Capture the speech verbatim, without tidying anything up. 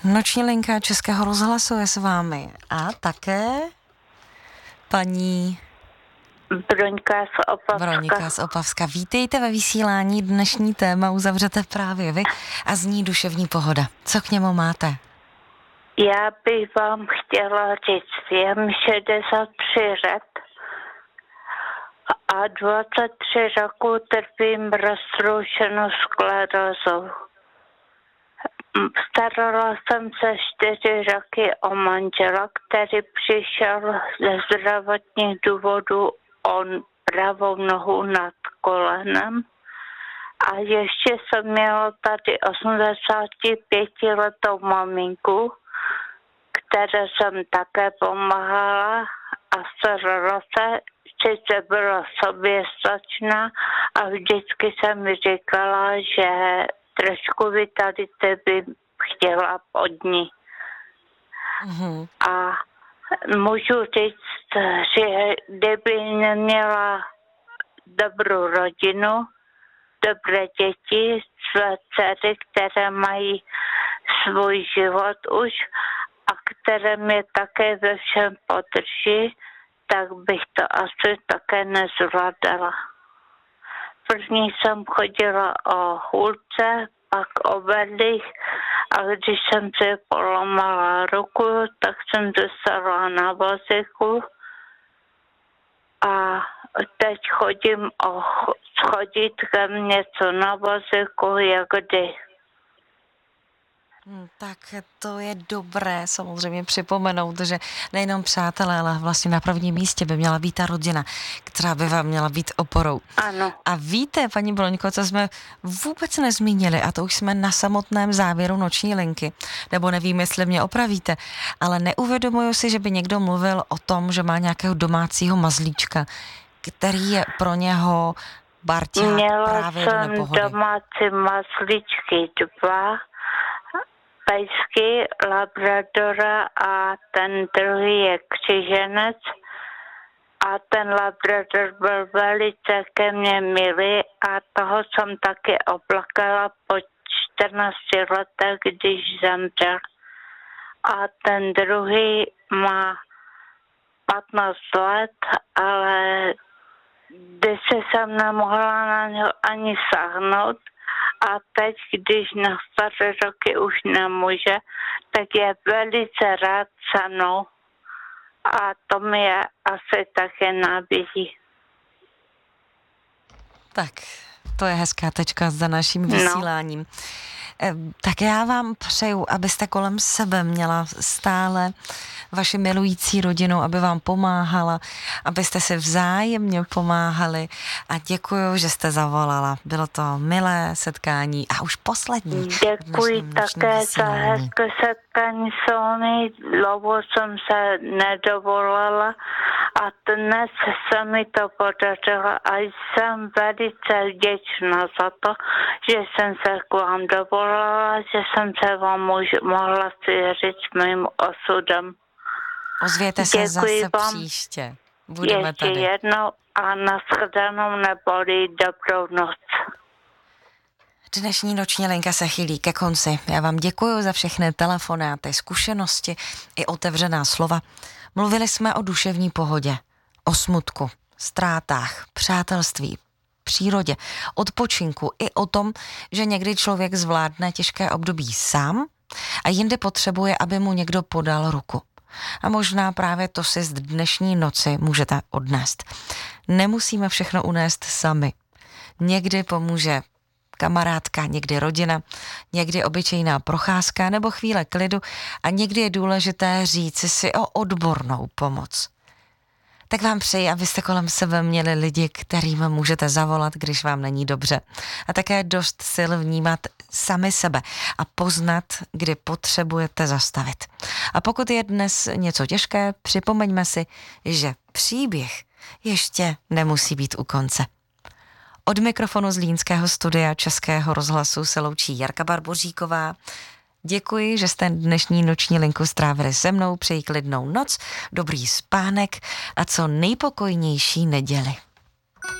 Noční linka Českého rozhlasu je s vámi a také paní Broňka z Opavska. Broňka z Opavska. Vítejte ve vysílání. Dnešní téma uzavřete právě vy a zní duševní pohoda. Co k němu máte? Já bych vám chtěla říct, je mi šedesát tři let a dvacet tři roku trpím roztroušenou sklerózou. Starala jsem se čtyři roky o manžela, který přišel ze zdravotních důvodů o pravou nohu nad kolenem. A ještě jsem měla tady osmdesátipětiletou maminku, které jsem také pomáhala a starala se, sice byla soběstačná a vždycky jsem mi říkala, že trošku vitality by chtěla od ní. Mm-hmm. A můžu říct, že kdyby neměla dobrou rodinu, dobré děti, své dcery, které mají svůj život už a které mě také ve všem podrží, tak bych to asi také nezvládala. První jsem chodila o hůlce, pak o berlích a když jsem si polomala ruku, tak jsem dostala na vozíku a teď chodím o schodítkem něco na vozíku, jak kdy. Hmm, tak to je dobré samozřejmě připomenout, že nejenom přátelé, ale vlastně na prvním místě by měla být ta rodina, která by vám měla být oporou. Ano. A víte, paní Broňko, co jsme vůbec nezmínili, a to už jsme na samotném závěru noční linky, nebo nevím, jestli mě opravíte, ale neuvědomuju si, že by někdo mluvil o tom, že má nějakého domácího mazlíčka, který je pro něho barťák právě do nepohody. Měla jsem domácí mazlíčky dva, pejsky, labradora a ten druhý je křiženec a ten labrador byl velice ke mně milý a toho jsem taky oplakala po čtrnácti letech, když zemřel. A ten druhý má patnáct let, ale když jsem nemohla na něho ani sáhnout, a teď, když na staré roky už nemůže, tak je velice rád se mnou. A to mi je asi také nabízí. Tak, to je hezká tečka za naším vysíláním. No. Tak já vám přeju, abyste kolem sebe měla stále vaši milující rodinu, aby vám pomáhala, abyste si vzájemně pomáhali a děkuju, že jste zavolala. Bylo to milé setkání a už poslední. Děkuji také za hezké setkání s vámi. Dlouho jsem se nedovolala a dnes se mi to podařilo a jsem velice vděčná za to, že jsem se k vám dovolala, že jsem se vám mož- mohla svěřit s mým osudem. Ozvěte se Děkuji zase vám příště. Budeme ještě tady. jednou a nashledanou neboli dobrou noc. Dnešní noční linka se chýlí ke konci. Já vám děkuji za všechny telefonáty, zkušenosti i otevřená slova. Mluvili jsme o duševní pohodě, o smutku, ztrátách, přátelství, přírodě, odpočinku i o tom, že někdy člověk zvládne těžké období sám a jindy potřebuje, aby mu někdo podal ruku. A možná právě to si z dnešní noci můžete odnést. Nemusíme všechno unést sami. Někdy pomůže kamarádka, někdy rodina, někdy obyčejná procházka nebo chvíle klidu a někdy je důležité říci si o odbornou pomoc. Tak vám přeji, abyste kolem sebe měli lidi, kterým můžete zavolat, když vám není dobře. A také dost sil vnímat sami sebe a poznat, kdy potřebujete zastavit. A pokud je dnes něco těžké, připomeňme si, že příběh ještě nemusí být u konce. Od mikrofonu z Zlínského studia Českého rozhlasu se loučí Jarka Barboříková. Děkuji, že jste dnešní noční linku strávili se mnou, přeji klidnou noc, dobrý spánek a co nejpokojnější neděli.